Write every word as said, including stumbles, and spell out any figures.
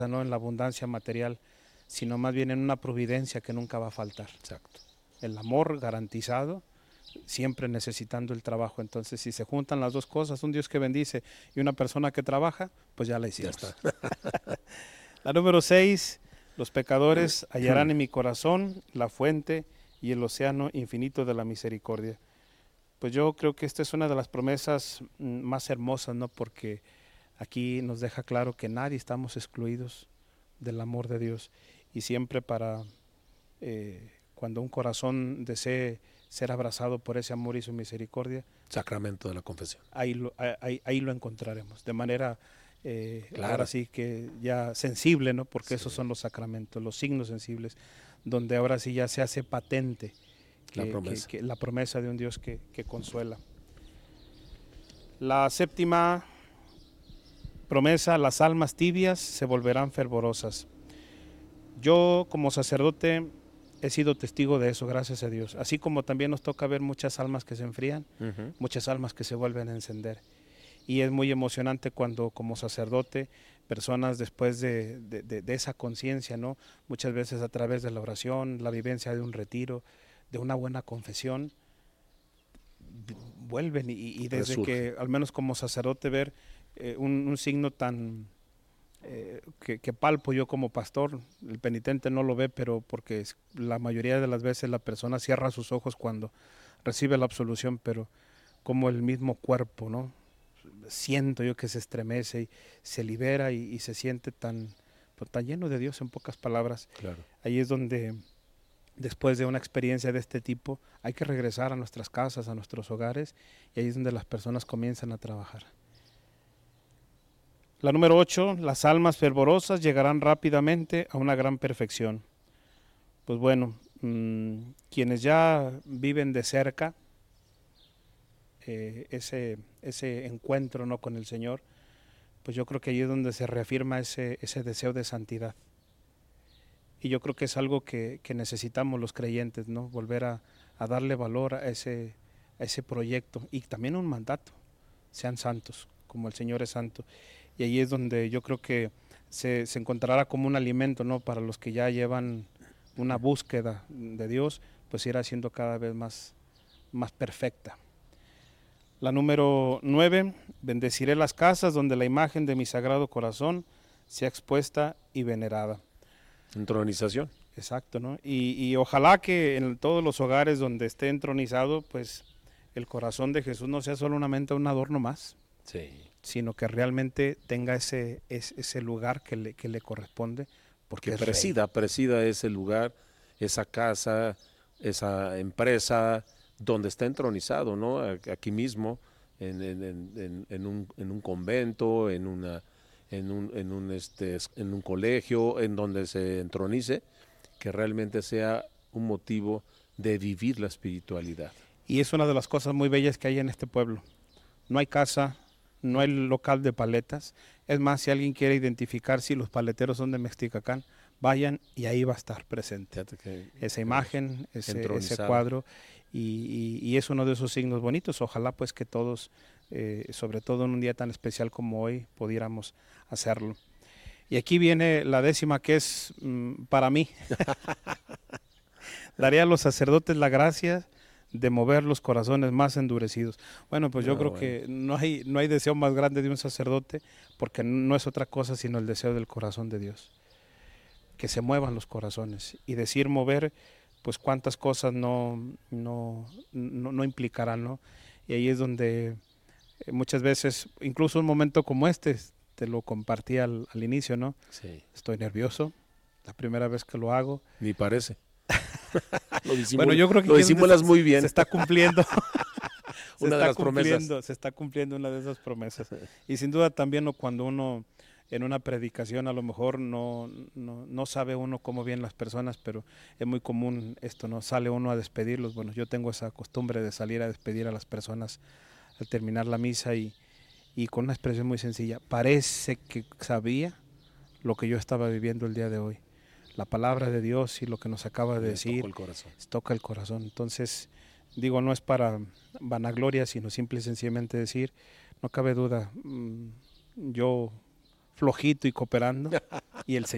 no en la abundancia material, sino más bien en una providencia que nunca va a faltar. Exacto. El amor garantizado, siempre necesitando el trabajo. Entonces, si se juntan las dos cosas, un Dios que bendice y una persona que trabaja, pues ya la hicimos. Ya está. La número seis, los pecadores hallarán en mi corazón la fuente y el océano infinito de la misericordia. Pues yo creo que esta es una de las promesas más hermosas, ¿no? Porque aquí nos deja claro que nadie estamos excluidos del amor de Dios, y siempre para eh, cuando un corazón desee ser abrazado por ese amor y su misericordia, Sacramento de la confesión. ahí lo, ahí, ahí lo encontraremos, de manera eh, Claro. ahora sí que ya sensible, ¿no? Porque Sí. esos son los sacramentos, los signos sensibles, donde ahora sí ya se hace patente que, La promesa. que, que la promesa de un Dios que, que consuela. La séptima promesa, las almas tibias se volverán fervorosas. Yo como sacerdote he sido testigo de eso, gracias a Dios. Así como también nos toca ver muchas almas que se enfrían, Uh-huh. muchas almas que se vuelven a encender. Y es muy emocionante cuando como sacerdote, personas después de, de, de, de esa conciencia, ¿no? Muchas veces a través de la oración, la vivencia de un retiro, de una buena confesión, vuelven y, y desde Resurge. que, al menos como sacerdote, ver eh, un, un signo tan eh, que, que palpo yo como pastor, el penitente no lo ve, pero porque es, la mayoría de las veces la persona cierra sus ojos cuando recibe la absolución, pero como el mismo cuerpo, ¿no? Siento yo que se estremece y se libera y, y se siente tan, pues, tan lleno de Dios, en pocas palabras. Claro. Ahí es donde, después de una experiencia de este tipo, hay que regresar a nuestras casas, a nuestros hogares, y ahí es donde las personas comienzan a trabajar. La número ocho, las almas fervorosas llegarán rápidamente a una gran perfección. Pues bueno, mmm, quienes ya viven de cerca eh, ese, ese encuentro, ¿no?, con el Señor, pues yo creo que ahí es donde se reafirma ese, ese deseo de santidad. Y yo creo que es algo que, que necesitamos los creyentes, ¿no? Volver a, a darle valor a ese, a ese proyecto, y también un mandato: sean santos, como el Señor es santo. Y ahí es donde yo creo que se, se encontrará como un alimento, ¿no?, para los que ya llevan una búsqueda de Dios, pues irá siendo cada vez más, más perfecta. La número nueve, bendeciré las casas donde la imagen de mi sagrado corazón sea expuesta y venerada. Entronización. Exacto, ¿no? Y, y ojalá que en todos los hogares donde esté entronizado, pues el corazón de Jesús no sea solamente un adorno más, Sí. sino que realmente tenga ese, ese, ese lugar que le, que le corresponde, porque Que es presida, rey. presida ese lugar, esa casa, esa empresa donde está entronizado, ¿no? Aquí mismo, en, en, en, en, un, en un convento, en una, en un, en un este, en un colegio, en donde se entronice, que realmente sea un motivo de vivir la espiritualidad. Y es una de las cosas muy bellas que hay en este pueblo. No hay casa, no hay local de paletas. Es más, si alguien quiere identificar si los paleteros son de Mexticacán, vayan y ahí va a estar presente esa imagen, ese, ese cuadro, y, y, y es uno de esos signos bonitos. Ojalá pues que todos, eh, sobre todo en un día tan especial como hoy, pudiéramos hacerlo. Y aquí viene la décima, que es mmm, para mí. Daré a los sacerdotes la gracia de mover los corazones más endurecidos. Bueno, pues yo No, creo bueno. que no hay, no hay deseo más grande de un sacerdote, porque no es otra cosa sino el deseo del corazón de Dios. Que se muevan los corazones. Y decir mover, pues cuántas cosas no, no, no, no implicarán, ¿no? Y ahí es donde muchas veces, incluso un momento como este, te lo compartí al, al inicio, ¿no? Sí. Estoy nervioso, la primera vez que lo hago. Ni parece. lo bueno, yo creo que lo disimulas se, muy bien. Se está cumpliendo. se una está de las cumpliendo, promesas. Se está cumpliendo una de esas promesas. Y sin duda también, ¿no?, cuando uno en una predicación a lo mejor no, no, no sabe uno cómo vienen las personas, pero es muy común esto, ¿no? Sale uno a despedirlos. Bueno, yo tengo esa costumbre de salir a despedir a las personas al terminar la misa, y, y con una expresión muy sencilla: parece que sabía lo que yo estaba viviendo el día de hoy. La palabra de Dios y lo que nos acaba de Les decir tocó el corazón. toca el corazón. Entonces, digo, no es para vanagloria, sino simple y sencillamente decir, no cabe duda, mmm, yo flojito y cooperando, Y el